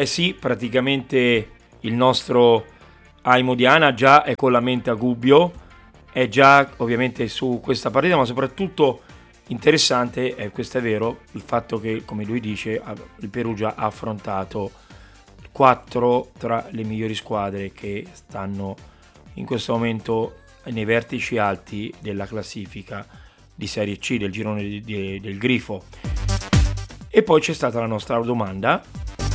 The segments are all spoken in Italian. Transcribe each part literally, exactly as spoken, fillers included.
Eh sì, praticamente il nostro Aimo Diana già è con la mente a Gubbio, è già ovviamente su questa partita, ma soprattutto interessante, e questo è vero, il fatto che, come lui dice, il Perugia ha affrontato quattro tra le migliori squadre che stanno in questo momento nei vertici alti della classifica di Serie C, del girone di, di, del Grifo. E poi c'è stata la nostra domanda,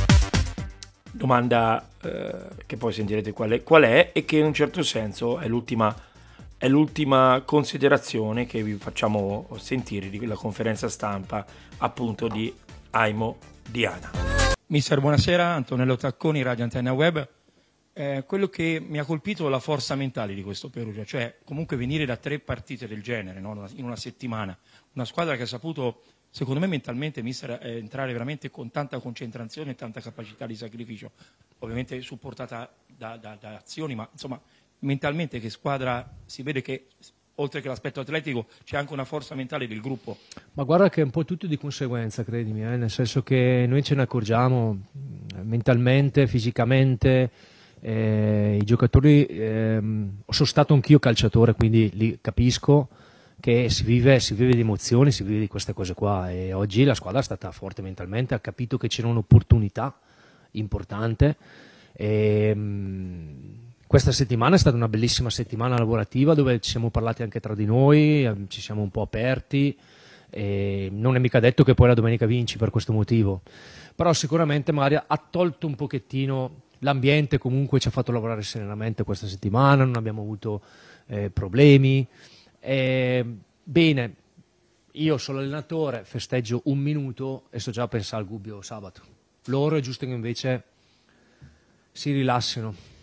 domanda eh, che poi sentirete qual è, qual è, e che in un certo senso è l'ultima, è l'ultima considerazione che vi facciamo sentire della conferenza stampa appunto di Aimo Diana. Mister, buonasera, Antonello Tacconi, Radio Antenna Web. Eh, quello che mi ha colpito è la forza mentale di questo Perugia, cioè comunque venire da tre partite del genere, no? In una settimana, una squadra che ha saputo, secondo me mentalmente, mister, eh, entrare veramente con tanta concentrazione e tanta capacità di sacrificio, ovviamente supportata da, da, da azioni, ma insomma mentalmente che squadra, si vede che oltre che l'aspetto atletico c'è anche una forza mentale del gruppo. Ma guarda che è un po' tutto di conseguenza, credimi, eh? Nel senso che noi ce ne accorgiamo mentalmente, fisicamente. Eh, i giocatori, ehm, sono stato anch'io calciatore, quindi li capisco che si vive, si vive di emozioni, si vive di queste cose qua, e oggi la squadra è stata forte mentalmente, ha capito che c'era un'opportunità importante e, mh, questa settimana è stata una bellissima settimana lavorativa dove ci siamo parlati anche tra di noi, ci siamo un po' aperti, e non è mica detto che poi la domenica vinci per questo motivo, però sicuramente magari ha tolto un pochettino l'ambiente, comunque ci ha fatto lavorare serenamente questa settimana, non abbiamo avuto eh, problemi. Eh, bene, io sono allenatore, festeggio un minuto e sto già a pensare al Gubbio sabato. Loro è giusto che invece si rilassino.